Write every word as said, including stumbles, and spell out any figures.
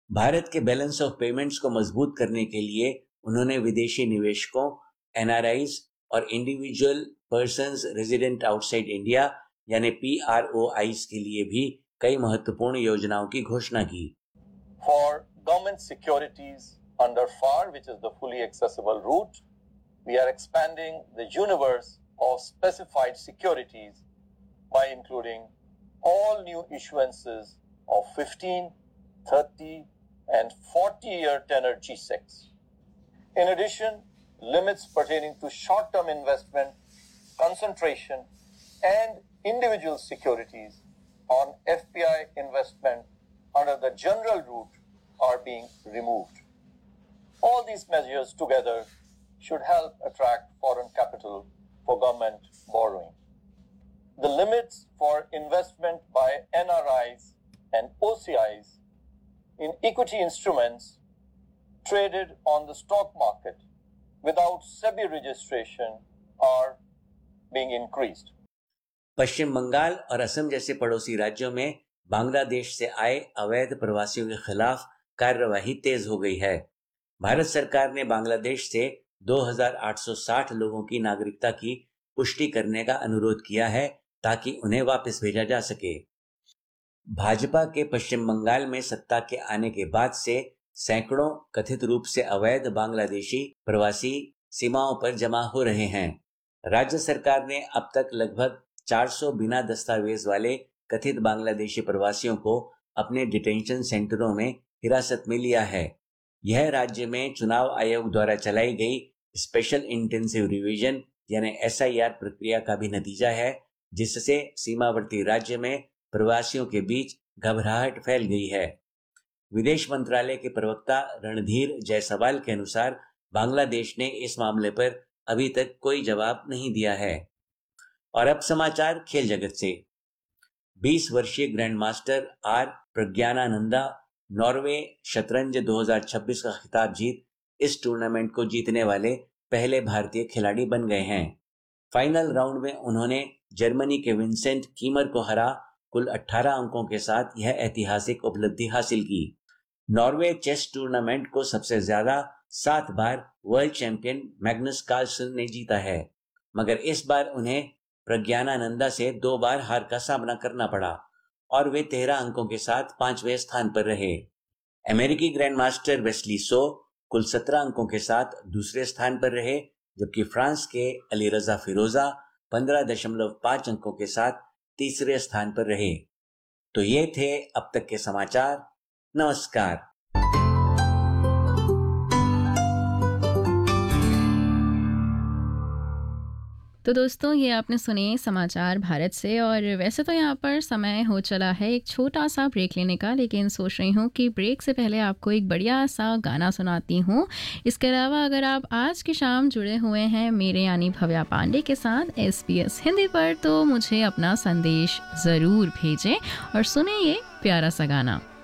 भारत के balance of payments को मजबूत करने के लिए उन्होंने विदेशी निवेशकों, एन आर आईज़ और individual persons resident outside India यानी पी आर ओ आईज़ के लिए भी कई महत्वपूर्ण योजनाओं की घोषणा की। For government securities under F A R, which is the fully accessible route, we are expanding the universe of specified securities by including all new issuances of fifteen, thirty and forty year tenor G SECs. In addition, limits pertaining to short-term investment, concentration and individual securities on F P I investment under the general route are being removed. All these measures together should help attract foreign capital for government borrowing. The limits for investment by N R Is and O C Is in equity instruments traded on the stock market without SEBI registration are being increased. पश्चिम बंगाल और असम जैसे पड़ोसी राज्यों में बांग्लादेश से आए अवैध प्रवासियों के खिलाफ कार्यवाही तेज हो गई है। भारत सरकार ने बांग्लादेश से दो हज़ार आठ सौ साठ लोगों की नागरिकता की पुष्टि करने का अनुरोध किया है ताकि उन्हें वापस भेजा जा सके। भाजपा के पश्चिम बंगाल में सत्ता के आने के बाद से सैकड़ों कथित रूप से अवैध बांग्लादेशी प्रवासी सीमाओं पर जमा हो रहे हैं। राज्य सरकार ने अब तक लगभग चार सौ बिना दस्तावेज वाले कथित बांग्लादेशी प्रवासियों को अपने डिटेंशन सेंटरों में हिरासत में लिया है। यह राज्य में चुनाव आयोग द्वारा चलाई गई स्पेशल इंटेंसिव रिवीजन यानी एस आई आर प्रक्रिया का भी नतीजा है, जिससे सीमावर्ती राज्य में प्रवासियों के बीच घबराहट फैल गई है। विदेश मंत्रालय के प्रवक्ता रणधीर जायसवाल के अनुसार बांग्लादेश ने इस मामले पर अभी तक कोई जवाब नहीं दिया है। और अब समाचार खेल जगत से। बीस वर्षीय ग्रैंड मास्टर आर प्रज्ञानानंदा नॉर्वे शतरंज दो हज़ार छब्बीस का खिताब जीत इस टूर्नामेंट को जीतने वाले पहले भारतीय खिलाड़ी बन गए हैं। फाइनल राउंड में उन्होंने जर्मनी के विंसेंट कीमर को हरा कुल अठारह अंकों के साथ यह ऐतिहासिक उपलब्धि हासिल की। नॉर्वे चेस टूर्नामेंट को सबसे ज्यादा सात बार वर्ल्ड चैंपियन मैग्नस कार्लसन ने जीता है, मगर इस बार उन्हें प्रज्ञानानंदा से दो बार हार का सामना करना पड़ा और वे तेरह अंकों के साथ पांचवें स्थान पर रहे। अमेरिकी ग्रैंड मास्टर वेस्ली सो कुल सत्रह अंकों के साथ दूसरे स्थान पर रहे, जबकि फ्रांस के अली रजा फिरोजा पंद्रह दशमलव पांच अंकों के साथ तीसरे स्थान पर रहे। तो ये थे अब तक के समाचार। नमस्कार। तो दोस्तों, ये आपने सुने समाचार भारत से। और वैसे तो यहाँ पर समय हो चला है एक छोटा सा ब्रेक लेने का, लेकिन सोच रही हूँ कि ब्रेक से पहले आपको एक बढ़िया सा गाना सुनाती हूँ। इसके अलावा अगर आप आज की शाम जुड़े हुए हैं मेरे यानी भव्या पांडे के साथ एस बी एस हिंदी पर, तो मुझे अपना संदेश ज़रूर भेजें और सुने ये प्यारा सा गाना।